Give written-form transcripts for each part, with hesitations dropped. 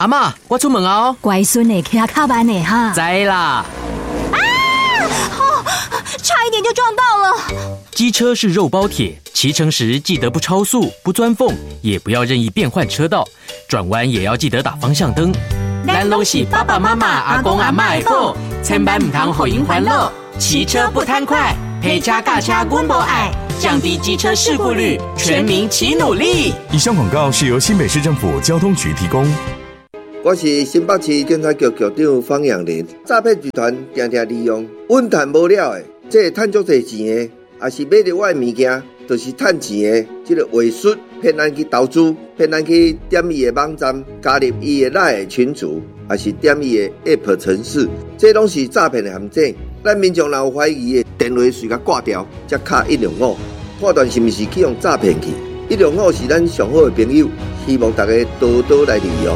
阿嬷，我出门哦。 乖孙的骑较慢的哈。 知啦。 差一点就撞到了。 机车是肉包铁，骑乘时记得不超速、不钻缝，也不要任意变换车道，转弯也要记得打方向灯。咱都是爸爸妈妈、阿公阿嬷的宝，千万唔通互因烦恼。骑车不贪快，陪车驾车阮无爱，降低机车事故率，全民齐努力。 以上广告是由新北市政府交通局提供。 我是新北市警察局局长方养林。诈骗集团常常利用稳赚无了的，这赚足多钱的，也是买到我的物件，就是赚钱的。这个伪术骗咱去投资，骗咱去点伊的网站，加入伊的赖群组，也是点伊的 App 程式，这拢是诈骗的陷阱。咱民众若有怀疑的，电话随甲挂掉，才敲105，判断是毋是去用诈骗去。105是咱上好的朋友，希望大家多多来利用。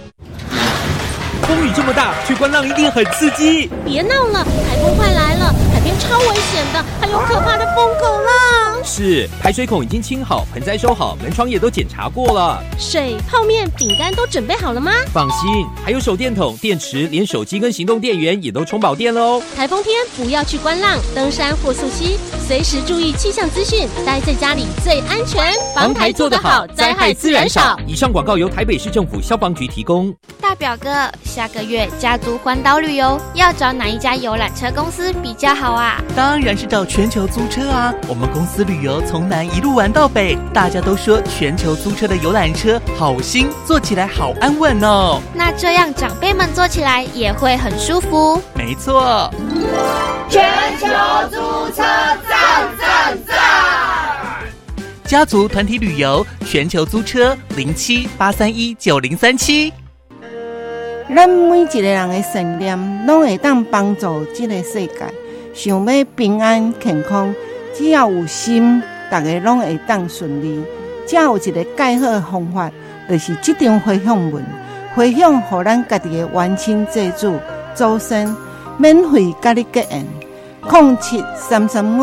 风雨这么大，去观浪一定很刺激。 别闹了，台风快来了，海边超危险的，还有可怕的疯狗浪。 是，排水孔已经清好，盆栽收好，门窗也都检查过了。 水、泡面、饼干都准备好了吗？ 放心，还有手电筒、电池，连手机跟行动电源也都充饱电了哦。 台风天不要去观浪、登山或溯溪，随时注意气象资讯，待在家里最安全。 防台做得好，灾害自然少。以上广告由台北市政府消防局提供。 大表哥，下个月家族环岛旅游，要找哪一家游览车公司比较好啊？ 当然是找全球租车啊！我们公司旅游从南一路玩到北，大家都说全球租车的游览车好新，坐起来好安稳哦。 那这样长辈们坐起来也会很舒服。 没错， 全球租车赞赞赞！ 家族团体旅游，全球租车07-831-9037。 咱每一个人的信念，拢会当帮助这个世界。想要平安健康，只要有心，大家拢会当顺利。只有一个介好的方法，就是这张回向文，回向予咱家己的冤亲债主祖先，免费甲你结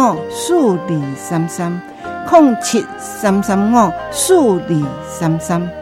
缘。07-335-4233，07-335-4233。